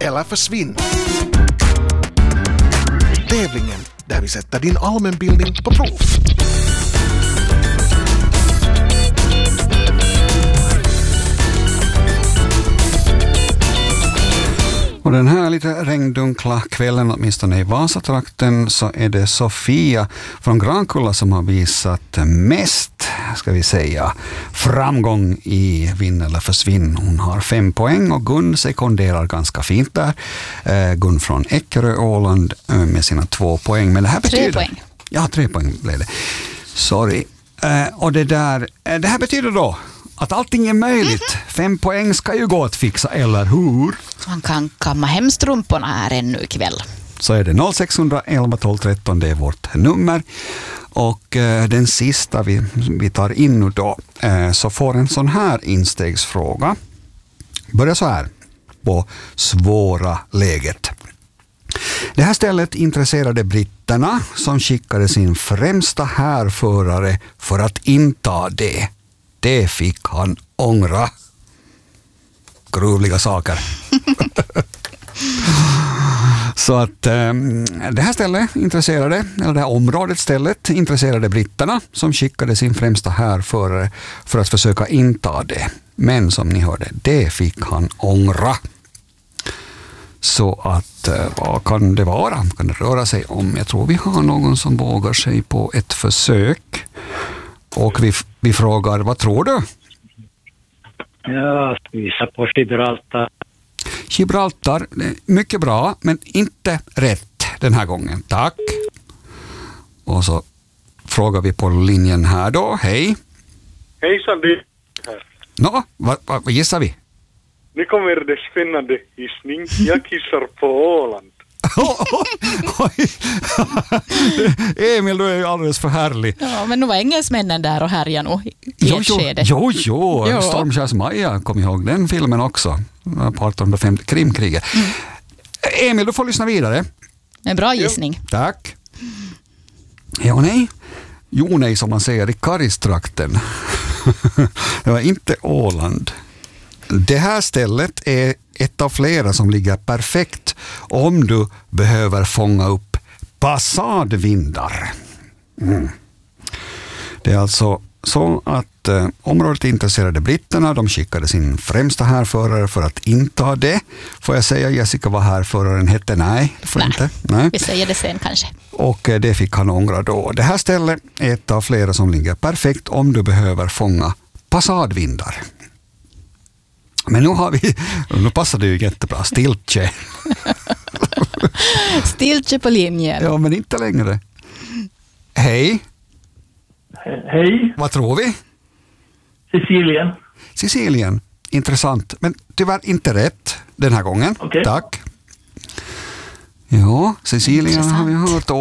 eller försvinn. Tävlingen där vi sätter din allmänbildning på prov. Och den här lite regndunkla kvällen, åtminstone i Vasatrakten, så är det Sofia från Grankulla som har visat mest, ska vi säga, framgång i Vinn eller försvinn. Hon har 5 poäng och Gun sekunderar ganska fint där. Gun från Eckerö, Åland med sina 2 poäng. Men det här betyder... 3 poäng. Ja, 3 poäng blev det. Sorry. Och det här betyder då att allting är möjligt. 5 poäng ska ju gå att fixa, eller hur? Man kan kamma hem strumporna här ännu ikväll. Så är det 0611 12 13, det är vårt nummer. Och den sista vi tar in nu då, så får en sån här instegsfråga. Börjar så här på svåra läget. Det här stället intresserade britterna som skickade sin främsta härförare för att inta det. Det fick han ångra. Gruvliga saker. Så att det här stället intresserade, eller det här området stället intresserade britterna som skickade sin främsta härförare för att försöka inta det. Men som ni hörde, det fick han ångra. Så att vad kan det vara? Kan det röra sig om? Jag tror vi har någon som vågar sig på ett försök. Och vi frågar, vad tror du? Ja, visa på Gibraltar. Gibraltar, mycket bra, men inte rätt den här gången. Tack. Och så frågar vi på linjen här då. Hej. Hejsan, det här. Nå, vad gissar vi? Nu kommer det spännande gissning. Jag kissar på Åland. Emil, du är ju alldeles för härlig. Ja, men nu var engelsmännen där och härjar nog i ett skede. Jo. Stormskärs-Maja, kom ihåg den filmen också. På 1850, Krimkriget. Emil, du får lyssna vidare. En bra gissning. Tack. Ja, nej. Jo, nej, som man säger i Karistrakten. Det var inte Åland. Det här stället är ett av flera som ligger perfekt om du behöver fånga upp passadvindar. Det är alltså så att området intresserade britterna. De skickade sin främsta härförare för att inta det. Får jag säga, Jessica, vad härföraren hette? Nej, det får inte. Nej. Vi säger det sen kanske. Och det fick han ångra då. Det här stället är ett av flera som ligger perfekt om du behöver fånga passadvindar. Men nu passar det ju jättebra. Stiltje. Stiltje på linjen. Ja, men inte längre. Hej. Hej. Vad tror vi? Sicilien. Intressant. Men tyvärr inte rätt den här gången. Okay. Tack. Ja, Sicilien har vi hört.